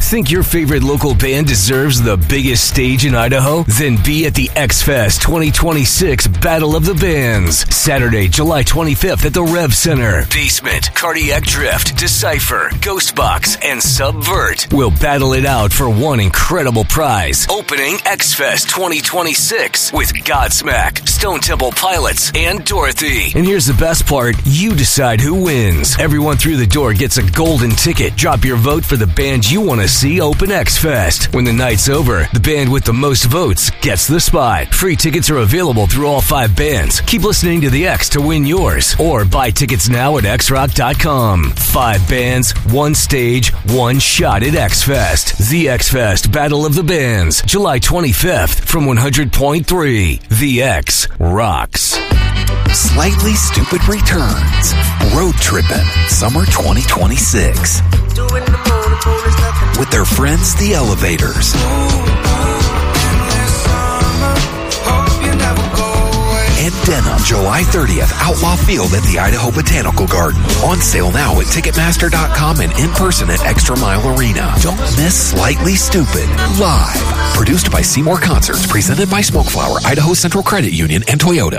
Think your favorite local band deserves the biggest stage in Idaho? Then be at the X-Fest 2026 Battle of the Bands. Saturday, July 25th at the Rev Center. Basement, Cardiac Drift, Decipher, Ghostbox, and Subvert will battle it out for one incredible prize. Opening X-Fest 2026 with Godsmack, Stone Temple Pilots, and Dorothy. And here's the best part. You decide who wins. Everyone through the door gets a golden ticket. Drop your vote for the band you want to see open X-Fest. When the night's over, the band with the most votes gets the spot. Free tickets are available through all 5 bands. Keep listening to The X to win yours, or buy tickets now at xrock.com. 5 bands, 1 stage, 1 shot at X-Fest. The X-Fest Battle of the Bands, July 25th from 100.3. The X rocks. Slightly Stupid returns. Road Trippin' Summer 2026. With their friends, the Elevators. And Denim, July 30th, Outlaw Field at the Idaho Botanical Garden. On sale now at Ticketmaster.com and in person at Extra Mile Arena. Don't miss Slightly Stupid live. Produced by Seymour Concerts, presented by Smoke Flower, Idaho Central Credit Union, and Toyota.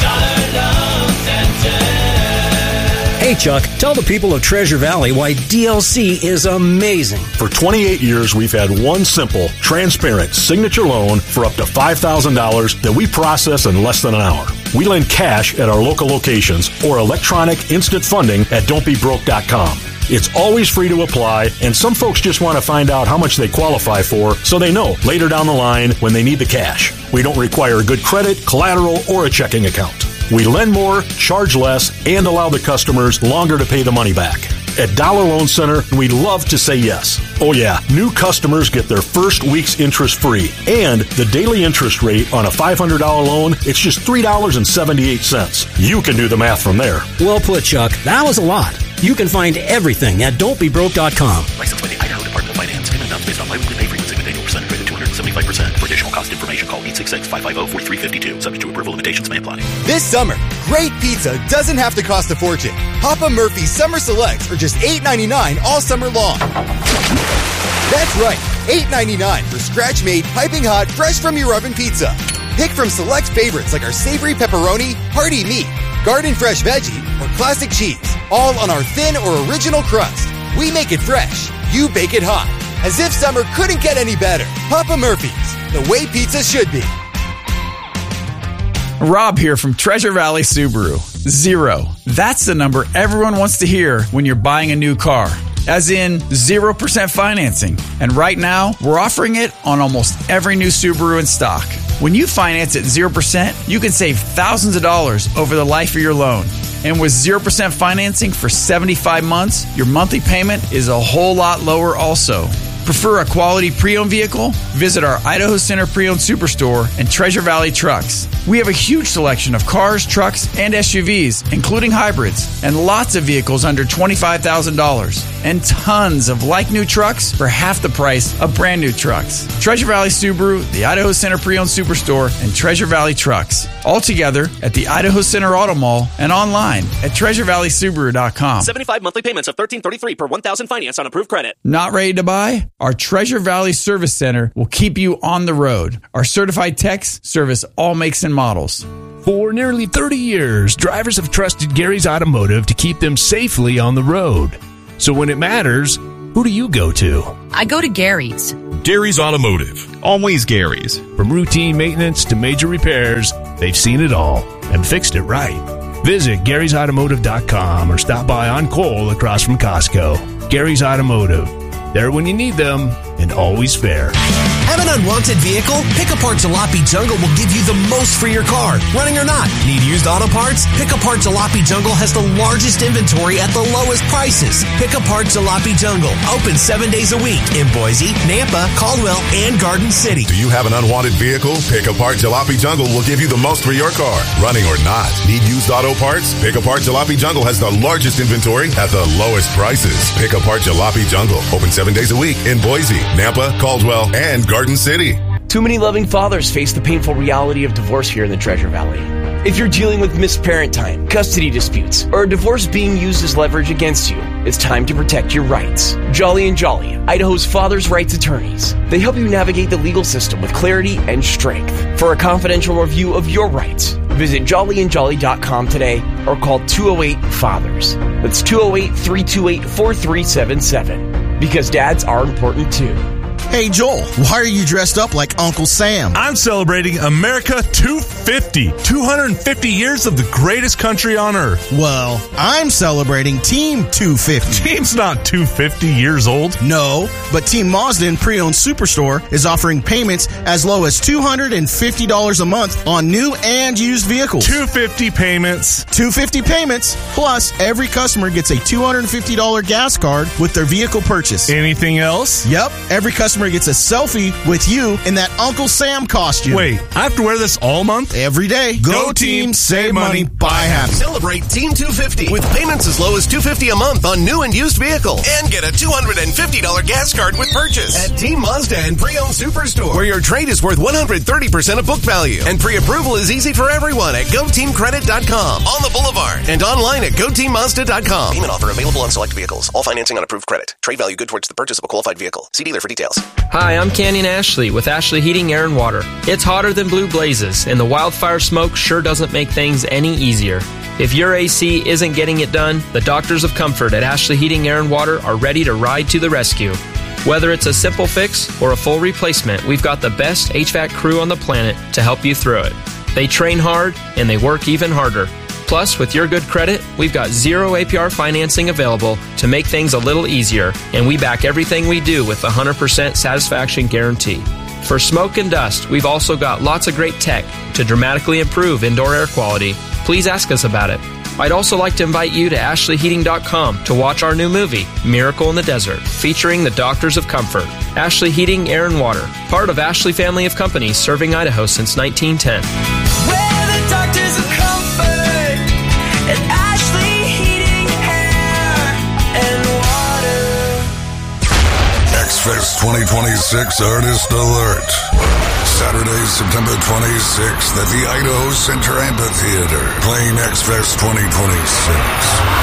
Hey, Chuck, tell the people of Treasure Valley why DLC is amazing. For 28 years, we've had one simple, transparent signature loan for up to $5,000 that we process in less than an hour. We lend cash at our local locations or electronic instant funding at don'tbebroke.com. It's always free to apply, and some folks just want to find out how much they qualify for so they know later down the line when they need the cash. We don't require good credit, collateral, or a checking account. We lend more, charge less, and allow the customers longer to pay the money back. At Dollar Loan Center, we love to say yes. Oh yeah, new customers get their first week's interest free. And the daily interest rate on a $500 loan, it's just $3.78. You can do the math from there. Well put, Chuck. That was a lot. You can find everything at don'tbebroke.com. Licensed by the Idaho Department of Finance. Payment amounts based on biweekly pay frequency with annual percentage rate of 275%. For additional cost information, call 866-550-4352. Subject to approval, limitations may apply. This summer, great pizza doesn't have to cost a fortune. Papa Murphy's Summer Selects are just $8.99 all summer long. That's right, $8.99 for scratch-made, piping hot, fresh from your oven pizza. Pick from select favorites like our savory pepperoni, hearty meat, garden fresh veggie, or classic cheese, all on our thin or original crust. We make it fresh, you bake it hot. As if summer couldn't get any better. Papa Murphy's, the way pizza should be. Rob here from Treasure Valley Subaru. 0. That's the number everyone wants to hear when you're buying a new car. As in 0% financing. And right now, we're offering it on almost every new Subaru in stock. When you finance at 0%, you can save thousands of dollars over the life of your loan. And with 0% financing for 75 months, your monthly payment is a whole lot lower also. Prefer a quality pre-owned vehicle? Visit our Idaho Center Pre-Owned Superstore and Treasure Valley Trucks. We have a huge selection of cars, trucks, and SUVs, including hybrids, and lots of vehicles under $25,000, and tons of like-new trucks for half the price of brand-new trucks. Treasure Valley Subaru, the Idaho Center Pre-Owned Superstore, and Treasure Valley Trucks. All together at the Idaho Center Auto Mall and online at TreasureValleySubaru.com. 75 monthly payments of $1,333 per $1,000 finance on approved credit. Not ready to buy? Our Treasure Valley Service Center will keep you on the road. Our certified techs service all makes and models. For nearly 30 years, drivers have trusted Gary's Automotive to keep them safely on the road. So when it matters, who do you go to? I go to Gary's. Gary's Automotive. Always Gary's. From routine maintenance to major repairs, they've seen it all and fixed it right. Visit Gary'sAutomotive.com or stop by on Cole across from Costco. Gary's Automotive. There when you need them and always fair. Have an unwanted vehicle? Pick Apart Jalopy Jungle will give you the most for your car, running or not. Need used auto parts? Pick Apart Jalopy Jungle has the largest inventory at the lowest prices. Pick Apart Jalopy Jungle, open 7 days a week in Boise, Nampa, Caldwell, and Garden City. Do you have an unwanted vehicle? Pick Apart Jalopy Jungle will give you the most for your car, running or not. Need used auto parts? Pick Apart Jalopy Jungle has the largest inventory at the lowest prices. Pick Apart Jalopy Jungle, open 7 days a week in Boise, Nampa, Caldwell, and Garden City. Too many loving fathers face the painful reality of divorce here in the Treasure Valley. If you're dealing with missed parent time, custody disputes, or a divorce being used as leverage against you, it's time to protect your rights. Jolly & Jolly, Idaho's father's rights attorneys. They help you navigate the legal system with clarity and strength. For a confidential review of your rights, visit jollyandjolly.com today or call 208-FATHERS. That's 208-328-4377. Because dads are important too. Hey, Joel, why are you dressed up like Uncle Sam? I'm celebrating America 250. 250 years of the greatest country on earth. Well, I'm celebrating Team 250. Team's not 250 years old. No, but Team Mazda in Pre-Owned Superstore is offering payments as low as $250 a month on new and used vehicles. 250 payments. 250 payments, plus every customer gets a $250 gas card with their vehicle purchase. Anything else? Yep, every customer gets a selfie with you in that Uncle Sam costume. Wait, I have to wear this all month? Every day. Go team, save money, buy happy. Celebrate Team 250 with payments as low as $250 a month on new and used vehicles. And get a $250 gas card with purchase at Team Mazda and Pre-Owned Superstore, where your trade is worth 130% of book value. And pre-approval is easy for everyone at GoTeamCredit.com, on the Boulevard, and online at GoTeamMazda.com. Payment offer available on select vehicles. All financing on approved credit. Trade value good towards the purchase of a qualified vehicle. See dealer for details. Hi, I'm Canyon Ashley with Ashley Heating, Air, and Water. It's hotter than blue blazes, and the wildfire smoke sure doesn't make things any easier. If your AC isn't getting it done, the Doctors of Comfort at Ashley Heating, Air, and Water are ready to ride to the rescue. Whether it's a simple fix or a full replacement, we've got the best HVAC crew on the planet to help you through it. They train hard, and they work even harder. Plus, with your good credit, we've got 0 APR financing available to make things a little easier, and we back everything we do with a 100% satisfaction guarantee. For smoke and dust, we've also got lots of great tech to dramatically improve indoor air quality. Please ask us about it. I'd also like to invite you to AshleyHeating.com to watch our new movie, Miracle in the Desert, featuring the Doctors of Comfort. Ashley Heating, Air, and Water, part of Ashley family of companies serving Idaho since 1910. We're the Doctors of Comfort at Ashley Heating, Air, and Water. X-Fest 2026 Artist Alert. Saturday, September 26th at the Idaho Center Amphitheater, playing X-Fest 2026.